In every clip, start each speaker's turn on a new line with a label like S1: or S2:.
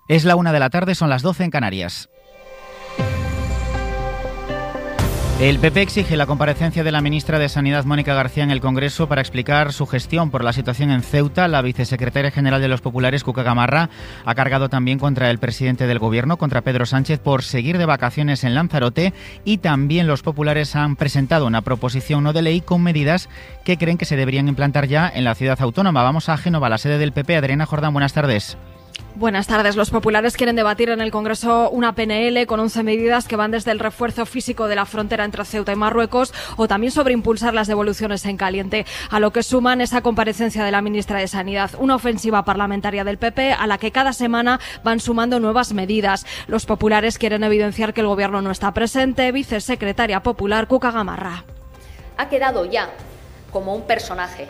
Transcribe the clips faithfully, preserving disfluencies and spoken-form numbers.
S1: Es la una de la tarde, son las doce en Canarias. El P P exige la comparecencia de la ministra de Sanidad, Mónica García, en el Congreso para explicar su gestión por la situación en Ceuta. La vicesecretaria general de los populares, Cuca Gamarra, ha cargado también contra el presidente del Gobierno, contra Pedro Sánchez, por seguir de vacaciones en Lanzarote, y también los populares han presentado una proposición no de ley con medidas que creen que se deberían implantar ya en la ciudad autónoma. Vamos a Génova, la sede del P P. Adriana Jordán, buenas tardes.
S2: Buenas tardes. Los populares quieren debatir en el Congreso una P N L con once medidas que van desde el refuerzo físico de la frontera entre Ceuta y Marruecos o también sobre impulsar las devoluciones en caliente, a lo que suman esa comparecencia de la ministra de Sanidad, una ofensiva parlamentaria del P P a la que cada semana van sumando nuevas medidas. Los populares quieren evidenciar que el Gobierno no está presente. Vicesecretaria popular, Cuca Gamarra.
S3: Ha quedado ya como un personaje,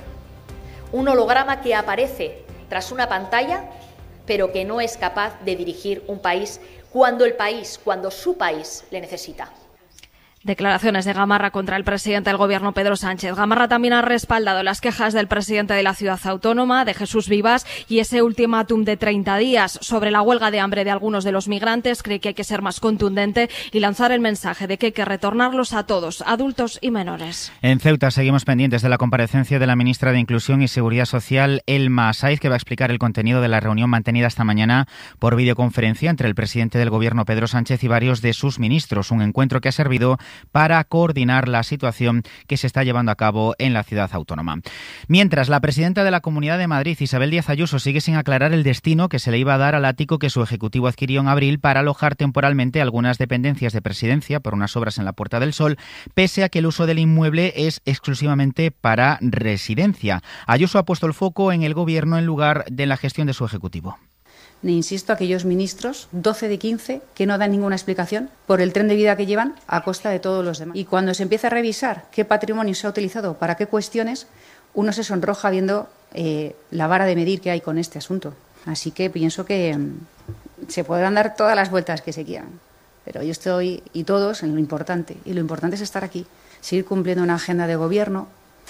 S3: un holograma que aparece tras una pantalla, pero que no es capaz de dirigir un país cuando el país, cuando su país le necesita.
S2: Declaraciones de Gamarra contra el presidente del Gobierno, Pedro Sánchez. Gamarra también ha respaldado las quejas del presidente de la ciudad autónoma, de Jesús Vivas, y ese ultimátum de treinta días sobre la huelga de hambre de algunos de los migrantes. Cree que hay que ser más contundente y lanzar el mensaje de que hay que retornarlos a todos, adultos y menores.
S1: En Ceuta seguimos pendientes de la comparecencia de la ministra de Inclusión y Seguridad Social, Elma Saiz, que va a explicar el contenido de la reunión mantenida esta mañana por videoconferencia entre el presidente del Gobierno, Pedro Sánchez, y varios de sus ministros. Un encuentro que ha servido para coordinar la situación que se está llevando a cabo en la ciudad autónoma. Mientras, la presidenta de la Comunidad de Madrid, Isabel Díaz Ayuso, sigue sin aclarar el destino que se le iba a dar al ático que su ejecutivo adquirió en abril para alojar temporalmente algunas dependencias de Presidencia por unas obras en la Puerta del Sol, pese a que el uso del inmueble es exclusivamente para residencia. Ayuso ha puesto el foco en el Gobierno en lugar de la gestión de su ejecutivo.
S4: Le insisto a aquellos ministros, doce de quince, que no dan ninguna explicación por el tren de vida que llevan a costa de todos los demás. Y cuando se empieza a revisar qué patrimonio se ha utilizado para qué cuestiones, uno se sonroja viendo eh, la vara de medir que hay con este asunto. Así que pienso que um, se podrán dar todas las vueltas que se quieran. Pero yo estoy, y todos, en lo importante. Y lo importante es estar aquí, seguir cumpliendo una agenda de gobierno.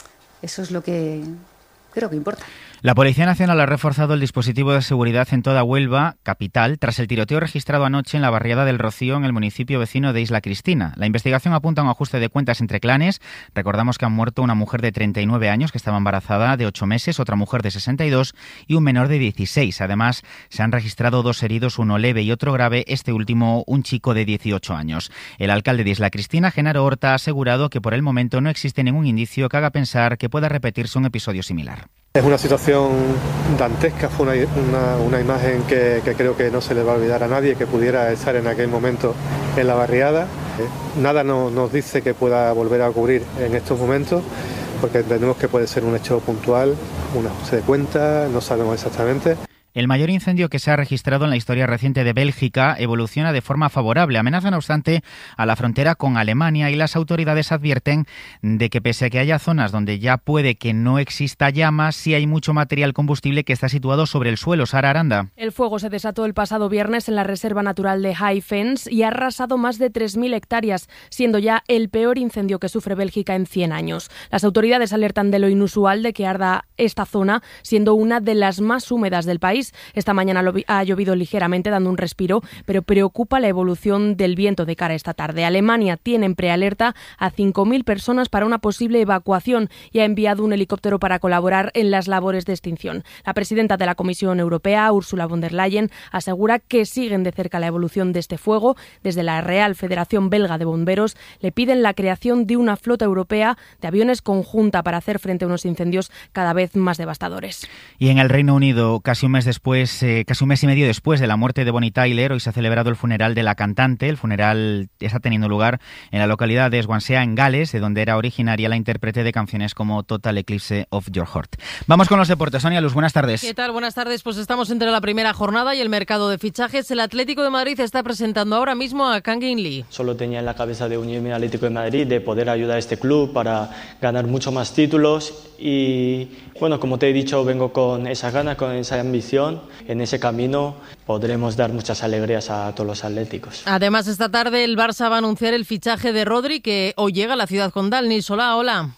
S4: Eso es lo que creo que importa.
S1: La Policía Nacional ha reforzado el dispositivo de seguridad en toda Huelva, capital, tras el tiroteo registrado anoche en la barriada del Rocío, en el municipio vecino de Isla Cristina. La investigación apunta a un ajuste de cuentas entre clanes. Recordamos que han muerto una mujer de treinta y nueve años que estaba embarazada de ocho meses, otra mujer de sesenta y dos y un menor de dieciséis. Además, se han registrado dos heridos, uno leve y otro grave, este último un chico de dieciocho años. El alcalde de Isla Cristina, Genaro Horta, ha asegurado que por el momento no existe ningún indicio que haga pensar que pueda repetirse un episodio similar.
S5: Es una situación dantesca, fue una, una, una imagen que, que creo que no se le va a olvidar a nadie que pudiera estar en aquel momento en la barriada. Nada no, nos dice que pueda volver a ocurrir en estos momentos, porque entendemos que puede ser un hecho puntual, un ajuste de cuentas, no sabemos exactamente.
S1: El mayor incendio que se ha registrado en la historia reciente de Bélgica evoluciona de forma favorable. Amenaza, no obstante, a la frontera con Alemania, y las autoridades advierten de que pese a que haya zonas donde ya puede que no exista llamas, sí hay mucho material combustible que está situado sobre el suelo. Sara Aranda.
S6: El fuego se desató el pasado viernes en la Reserva Natural de High Fens y ha arrasado más de tres mil hectáreas, siendo ya el peor incendio que sufre Bélgica en cien años. Las autoridades alertan de lo inusual de que arda esta zona, siendo una de las más húmedas del país. Esta mañana ha llovido ligeramente, dando un respiro, pero preocupa la evolución del viento de cara a esta tarde. Alemania tiene en prealerta a cinco mil personas para una posible evacuación y ha enviado un helicóptero para colaborar en las labores de extinción. La presidenta de la Comisión Europea, Ursula von der Leyen, asegura que siguen de cerca la evolución de este fuego. Desde la Real Federación Belga de Bomberos le piden la creación de una flota europea de aviones conjunta para hacer frente a unos incendios cada vez más devastadores.
S1: Y en el Reino Unido, casi un mes después, eh, casi un mes y medio después de la muerte de Bonnie Tyler, hoy se ha celebrado el funeral de la cantante. El funeral está teniendo lugar en la localidad de Swansea, en Gales, de donde era originaria la intérprete de canciones como Total Eclipse of Your Heart. Vamos con los deportes. Sonia Luz, buenas tardes.
S7: ¿Qué tal? Buenas tardes. Pues estamos entre la primera jornada y el mercado de fichajes. El Atlético de Madrid está presentando ahora mismo a Kangin Lee.
S8: Solo tenía en la cabeza de unirme al Atlético de Madrid, de poder ayudar a este club para ganar mucho más títulos y, bueno, como te he dicho, vengo con esa gana, con esa ambición. En ese camino podremos dar muchas alegrías a todos los atléticos.
S7: Además, esta tarde el Barça va a anunciar el fichaje de Rodri, que hoy llega a la ciudad condal. Nils Solá, hola.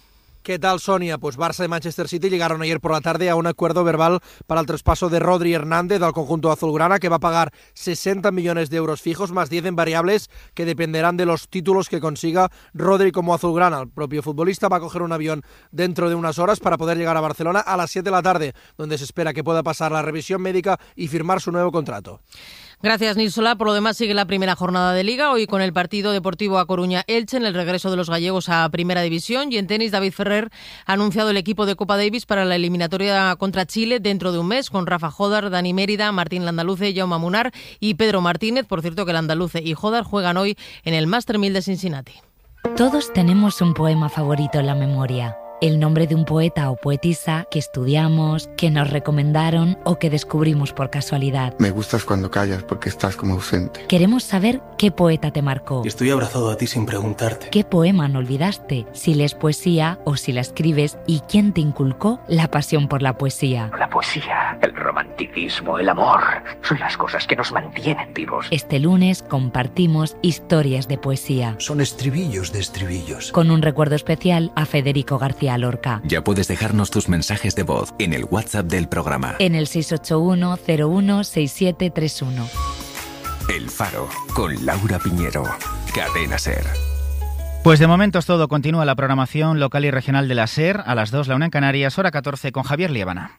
S9: ¿Qué tal, Sonia? Pues Barça y Manchester City llegaron ayer por la tarde a un acuerdo verbal para el traspaso de Rodri Hernández al conjunto azulgrana, que va a pagar sesenta millones de euros fijos más diez en variables que dependerán de los títulos que consiga Rodri como azulgrana. El propio futbolista va a coger un avión dentro de unas horas para poder llegar a Barcelona a las siete de la tarde, donde se espera que pueda pasar la revisión médica y firmar su nuevo contrato.
S7: Gracias, Nils Solá. Por lo demás, sigue la primera jornada de Liga, hoy con el partido Deportivo A Coruña-Elche en el regreso de los gallegos a Primera División. Y en tenis, David Ferrer ha anunciado el equipo de Copa Davis para la eliminatoria contra Chile dentro de un mes, con Rafa Jodar, Dani Mérida, Martín Landaluce, Jaume Munar y Pedro Martínez. Por cierto, que Landaluce y Jodar juegan hoy en el Master mil de Cincinnati.
S10: Todos tenemos un poema favorito en la memoria. El nombre de un poeta o poetisa que estudiamos, que nos recomendaron o que descubrimos por casualidad.
S11: Me gustas cuando callas porque estás como ausente.
S10: Queremos saber qué poeta te marcó.
S12: Y estoy abrazado a ti sin preguntarte.
S10: ¿Qué poema no olvidaste? Si lees poesía o si la escribes, y quién te inculcó la pasión por la poesía.
S13: La poesía, el romanticismo, el amor, son las cosas que nos mantienen vivos.
S10: Este lunes compartimos historias de poesía.
S12: Son estribillos de estribillos.
S10: Con un recuerdo especial a Federico García Lorca.
S14: Ya puedes dejarnos tus mensajes de voz en el WhatsApp del programa.
S10: En el seis ocho uno cero uno seis siete tres uno.
S14: El Faro, con Laura Piñero. Cadena SER.
S1: Pues de momento es todo. Continúa la programación local y regional de la SER. A las dos, la una en Canarias, hora catorce, con Javier Liébana.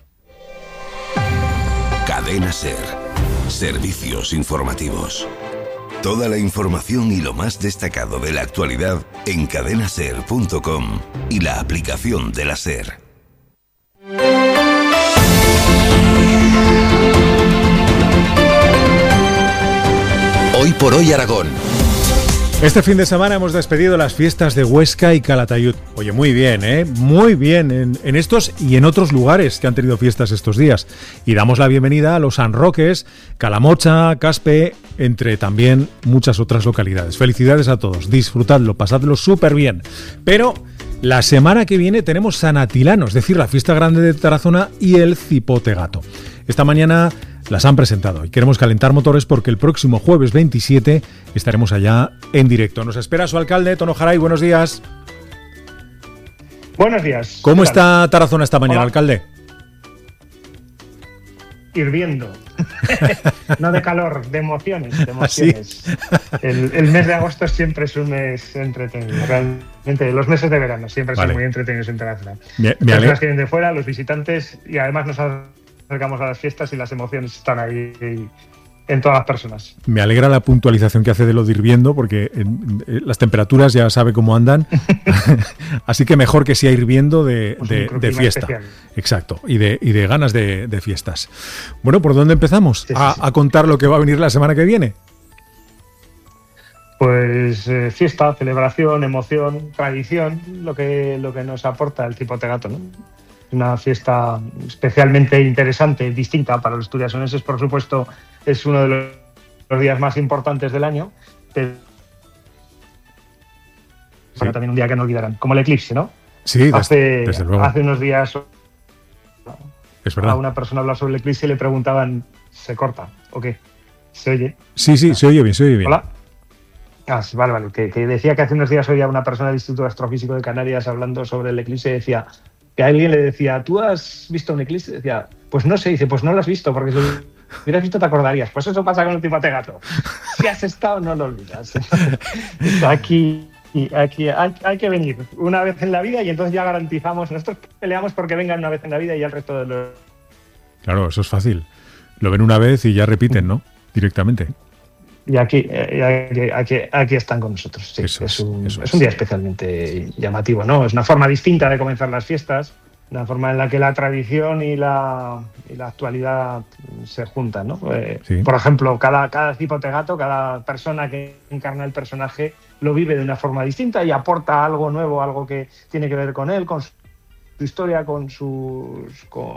S15: Cadena SER. Servicios informativos. Toda la información y lo más destacado de la actualidad en cadena ser punto com y la aplicación de la SER.
S16: Hoy por hoy Aragón. Este fin de semana hemos despedido las fiestas de Huesca y Calatayud. Oye, muy bien, ¿eh? Muy bien en, en estos y en otros lugares que han tenido fiestas estos días. Y damos la bienvenida a los San Roques, Calamocha, Caspe, entre también muchas otras localidades. Felicidades a todos, disfrutadlo, pasadlo súper bien. Pero la semana que viene tenemos San Atilano, es decir, la fiesta grande de Tarazona y el Cipote Gato. Esta mañana las han presentado y queremos calentar motores porque el próximo jueves veintisiete estaremos allá en directo. Nos espera su alcalde, Tono Jaray. Buenos días.
S17: Buenos días.
S16: ¿Cómo está Tarazona esta mañana, Hola. alcalde?
S17: Hirviendo. No de calor, de emociones, de emociones. ¿Ah, sí? el, el mes de agosto siempre es un mes entretenido. Realmente, los meses de verano siempre vale. son muy entretenidos en Tarazona. Las personas que vienen de fuera, los visitantes, y además nos acercamos a las fiestas y las emociones están ahí en todas las personas.
S16: Me alegra la puntualización que hace de lo de hirviendo, porque en, en, las temperaturas ya sabe cómo andan, así que mejor que sea hirviendo de, pues de, de fiesta. Especial. Exacto, y de, y de ganas de, de fiestas. Bueno, ¿por dónde empezamos? Sí, sí, a, sí. a contar lo que va a venir la semana que viene.
S17: Pues eh, fiesta, celebración, emoción, tradición, lo que, lo que nos aporta el Cipote Gato, ¿no? Una fiesta especialmente interesante, distinta para los turiasonenses, por supuesto, es uno de los, los días más importantes del año, pero sí. también un día que no olvidarán, como el eclipse, ¿no?
S16: Sí,
S17: hace,
S16: desde luego.
S17: Hace unos días
S16: es verdad.
S17: A una persona hablaba sobre el eclipse y le preguntaban, ¿se corta o qué? ¿Se oye?
S16: Sí, sí, se oye bien, se oye bien.
S17: Hola. Ah, sí, vale, vale. Que, que decía que hace unos días oía una persona del Instituto Astrofísico de Canarias hablando sobre el eclipse y decía que a alguien le decía, ¿tú has visto un eclipse? Y decía, pues no sé. Y dice, pues no lo has visto, porque si lo hubieras visto te acordarías. Pues eso pasa con el Cipote Gato. Si has estado, no lo olvidas. Aquí, aquí hay, hay que venir una vez en la vida y entonces ya garantizamos. Nosotros peleamos porque vengan una vez en la vida y ya el resto de los...
S16: Claro, eso es fácil. Lo ven una vez y ya repiten, ¿no? Directamente.
S17: Y aquí, aquí, aquí, aquí están con nosotros. Sí, eso es, un, eso es. es un día especialmente llamativo, ¿no? Es una forma distinta de comenzar las fiestas, una forma en la que la tradición y la, y la actualidad se juntan, ¿no? Eh, sí. Por ejemplo, cada, cada Cipote Gato, cada persona que encarna el personaje lo vive de una forma distinta y aporta algo nuevo, algo que tiene que ver con él, con su historia, con sus... Con...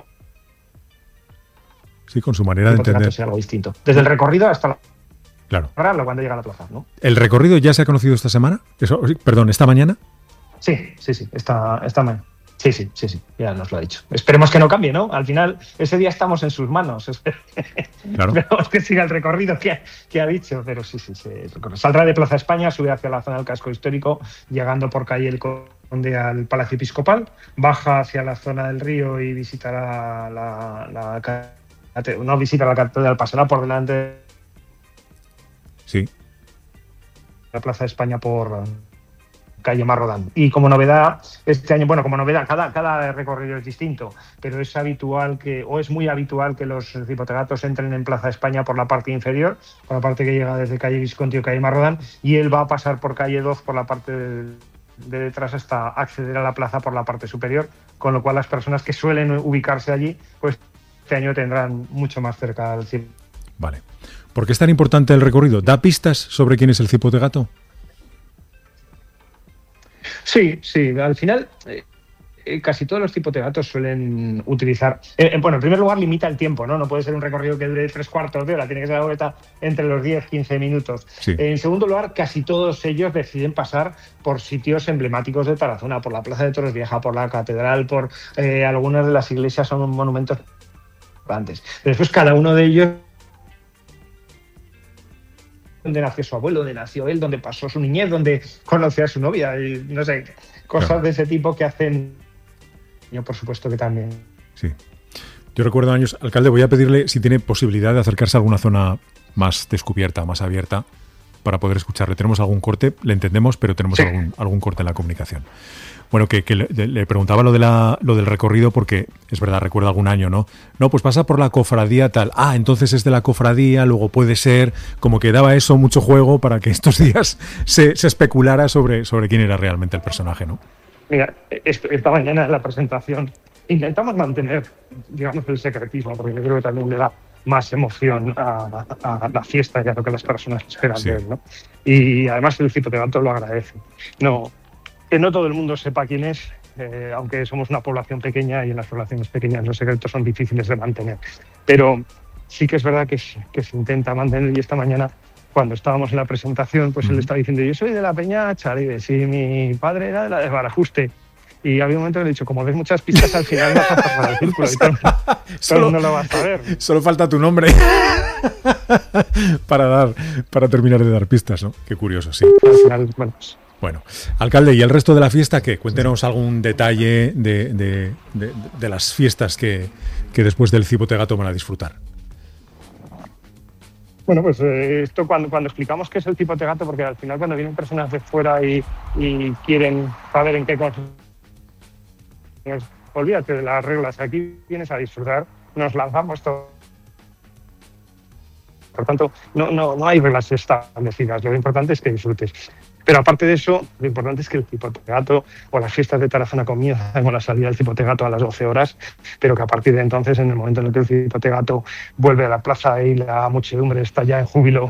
S16: Sí, con su manera de entender.
S17: Gato, algo distinto. Desde el recorrido hasta la...
S16: Claro.
S17: Ahora cuando llega a la plaza, ¿no?
S16: ¿El recorrido ya se ha conocido esta semana? Eso, perdón, ¿esta mañana?
S17: Sí, sí, sí, esta, esta mañana. Sí, sí, sí, sí, ya nos lo ha dicho. Esperemos que no cambie, ¿no? Al final, ese día estamos en sus manos. Claro. Esperemos que siga el recorrido que, que ha dicho, pero sí, sí, sí. Saldrá de Plaza España, sube hacia la zona del casco histórico, llegando por calle El Conde al Palacio Episcopal, baja hacia la zona del río y visitará la, la, la no visita la catedral, pasará por delante
S16: sí.
S17: de la Plaza España por calle Marrodán. Y como novedad, este año, bueno, como novedad, cada, cada recorrido es distinto, pero es habitual que, o es muy habitual que los cipotegatos entren en Plaza España por la parte inferior, por la parte que llega desde calle Visconti o calle Marrodán, y él va a pasar por calle Doz por la parte de, de detrás hasta acceder a la plaza por la parte superior, con lo cual las personas que suelen ubicarse allí, pues este año tendrán mucho más cerca al cielo.
S16: Vale. ¿Por qué es tan importante el recorrido? ¿Da pistas sobre quién es el cipotegato?
S17: Sí, sí, al final eh, eh, casi todos los cipotegatos suelen utilizar... Eh, bueno, en primer lugar limita el tiempo, ¿no? No puede ser un recorrido que dure tres cuartos de hora, tiene que ser la vuelta entre los diez a quince minutos. Sí. Eh, en segundo lugar, casi todos ellos deciden pasar por sitios emblemáticos de Tarazona, por la Plaza de Toros Vieja, por la Catedral, por eh, algunas de las iglesias son monumentos importantes. Después cada uno de ellos, donde nació su abuelo, donde nació él, donde pasó su niñez, donde conoció a su novia, y no sé, cosas claro. de ese tipo que hacen. Yo, por supuesto, que también.
S16: Sí. Yo recuerdo años, alcalde, voy a pedirle si tiene posibilidad de acercarse a alguna zona más descubierta, más abierta, para poder escucharle. Tenemos algún corte, le entendemos, pero tenemos sí. algún, algún corte en la comunicación. Bueno, que, que le, le preguntaba lo de la lo del recorrido porque, es verdad, recuerdo algún año, ¿no? No, pues pasa por la cofradía tal. Ah, entonces es de la cofradía, luego puede ser... Como que daba eso mucho juego para que estos días se, se especulara sobre, sobre quién era realmente el personaje, ¿no?
S17: Mira, esto, esta mañana en la presentación intentamos mantener, digamos, el secretismo, porque yo creo que también le da más emoción a, a, a la fiesta y a lo que las personas esperan sí. de él, ¿no? Y además el cipotegato lo agradece. No... Que no todo el mundo sepa quién es, eh, aunque somos una población pequeña y en las poblaciones pequeñas los secretos son difíciles de mantener. Pero sí que es verdad que, que se intenta mantener, y esta mañana, cuando estábamos en la presentación, pues mm. él estaba diciendo, yo soy de la Peña Charides y mi padre era de la de Barajuste. Y había un momento que le he dicho, como des muchas pistas al final vas a cerrar el círculo y todo, solo, no lo vas a ver.
S16: Solo falta tu nombre para dar, para terminar de dar pistas, ¿no? Qué curioso, sí.
S17: Al final, bueno, pues,
S16: Bueno, alcalde, ¿y el resto de la fiesta qué? Cuéntenos algún detalle de, de, de, de las fiestas que, que después del cipotegato van a disfrutar.
S17: Bueno, pues eh, esto cuando, cuando explicamos qué es el cipotegato, porque al final cuando vienen personas de fuera y, y quieren saber en qué consiste, olvídate de las reglas, aquí vienes a disfrutar, nos lanzamos todo. Por tanto, no, no, no hay reglas establecidas, lo importante es que disfrutes. Pero aparte de eso, lo importante es que el cipotegato o las fiestas de Tarazona comienzan con la salida del cipotegato a las doce horas, pero que a partir de entonces, en el momento en el que el cipotegato vuelve a la plaza y la muchedumbre está ya en júbilo,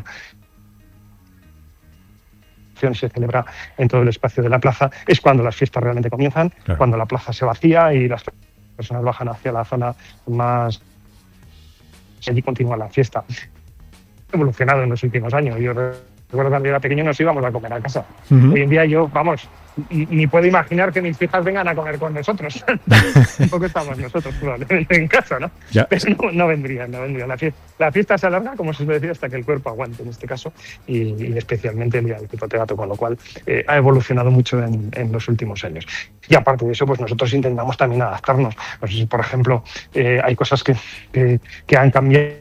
S17: se celebra en todo el espacio de la plaza, es cuando las fiestas realmente comienzan, claro. cuando la plaza se vacía y las personas bajan hacia la zona más... y allí continúa la fiesta. Ha evolucionado en los últimos años. Yo recuerdo cuando yo era pequeño nos íbamos a comer a casa. Uh-huh. Hoy en día yo, vamos, ni puedo imaginar que mis hijas vengan a comer con nosotros. Un poco estamos nosotros probablemente en casa, ¿no?
S16: Ya.
S17: Pero no, no vendrían, no vendrían. La fiesta, la fiesta se alarga, como se suele decir, hasta que el cuerpo aguante en este caso, y, y especialmente el día del cipotegato, con lo cual eh, ha evolucionado mucho en, en los últimos años. Y aparte de eso, pues nosotros intentamos también adaptarnos. Pues, por ejemplo, eh, hay cosas que, que, que han cambiado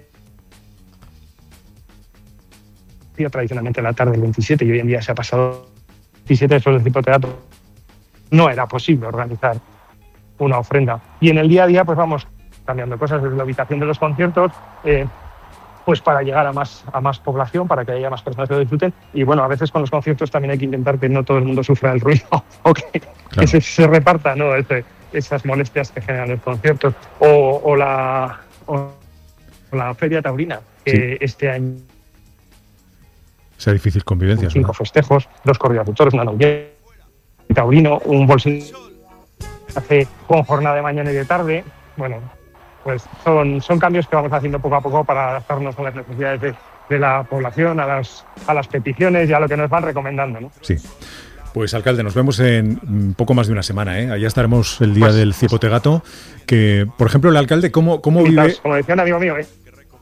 S17: tradicionalmente en la tarde del veintisiete y hoy en día se ha pasado veintisiete después del cipotegato. No era posible organizar una ofrenda. Y en el día a día pues vamos cambiando cosas desde la ubicación de los conciertos, eh, pues para llegar a más, a más población, para que haya más personas que lo disfruten. Y bueno, a veces con los conciertos también hay que intentar que no todo el mundo sufra el ruido o que, claro. que se, se reparta, ¿no? Ese, esas molestias que generan los conciertos. O, o, la, o la Feria Taurina, que sí. este año
S16: esa difícil convivencia.
S17: Cinco ¿verdad? Festejos, dos corridas de toros, una novia, taurino, un bolsín hace con jornada de mañana y de tarde. Bueno, pues son, son cambios que vamos haciendo poco a poco para adaptarnos a las necesidades de, de la población, a las, a las peticiones y a lo que nos van recomendando, ¿no?
S16: Sí. Pues, alcalde, nos vemos en poco más de una semana, ¿eh? Allá estaremos el día pues, del Cipote Gato, que, por ejemplo, el alcalde, ¿cómo, cómo vive...?
S17: Como decía un amigo mío, ¿eh?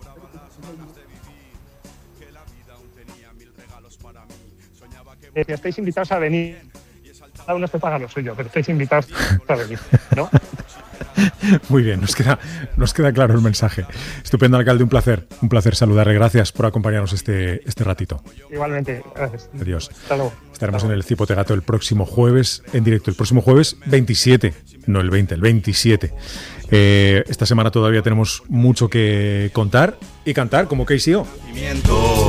S17: Eh, estáis invitados a venir. Cada uno se paga lo suyo, pero estáis invitados a venir, ¿no?
S16: Muy bien, nos queda, nos queda claro el mensaje. Estupendo, alcalde, un placer, un placer saludarle. Gracias por acompañarnos este, este ratito.
S17: Igualmente, gracias.
S16: Adiós.
S17: Hasta luego.
S16: Estaremos
S17: Hasta luego.
S16: en el Cipote Gato el próximo jueves, en directo, el próximo jueves veintisiete, no el veinte, el veintisiete. Eh, esta semana todavía tenemos mucho que contar y cantar, como K C O.